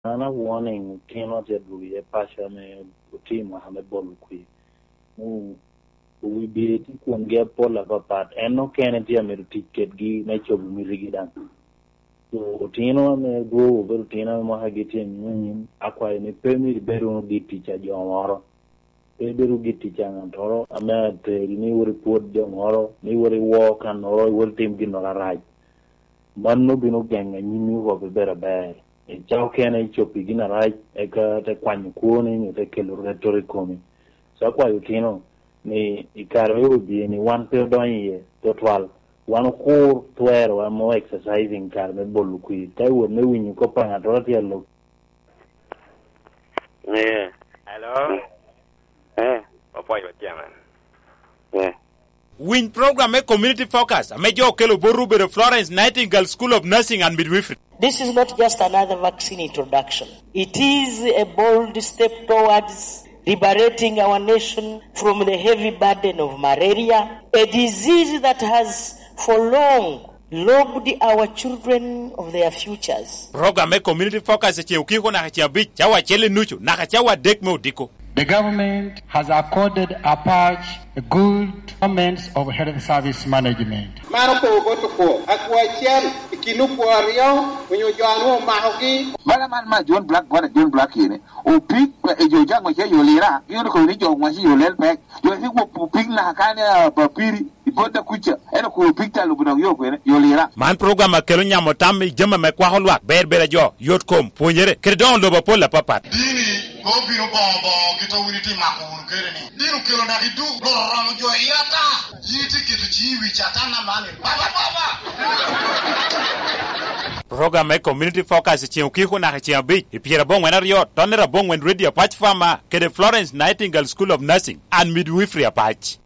Ana warning cannot yet be a passion team Mohammed Bolukui. We be it won't get Paula apart and no Kennedy ticket gi nature of Mirigidan. So Tino may go over Tina Mahagiti and Union, acquire a permit bedroom get teacher John Moro. Bedroom get teacher and Toro, a man new report John Moro, new walk and or will team get not right. Man no be no gang and you knew of a better bad. A chow can a chop begin a right, a cut a quan cooning, a caloratory coming. So quite you know, may it will be any one per year, total. One whole 12 or more exercising Carmen Bolukui. They will know when you copy and look. Yeah. Hello? Yeah. Win program a community focus. A major Kelo Borube Florence Nightingale School of Nursing and Midwifery. This is not just another vaccine introduction. It is a bold step towards liberating our nation from the heavy burden of malaria, a disease that has for long robbed our children of their futures. Program a community focus at Yukiko Nakachabi, Chawa Chele Nuchu, Nakachawa Dekmo Diko. The government has accorded APACH a good performance of health service management. Maroko Gotoko, Aquachian, Kinupo Ariel, when you join Mahoki. Malaman, John Black, what a John Black in it. O pig, a Jojang, which you lira, you know, you want you let back. You think what pig Nakana, Papiri, put the creature, and a cool picture of you lira. Man program a Kelunya Motami, Jama Mekwahulak, Bear Berajo, Yotcom, Punere, Credon Lobopola Papa. Bobino Bobo, get over the Macon, Kerny. Dino Kironadidu, Loro Joyata, Yiti which Atana Mani, Baba. Program a community focus at Yukiko Nakachabi, if you're a bong when you're Tonera Bong when ready a patch farmer, get a Florence Nightingale School of Nursing and Midwifery a patch.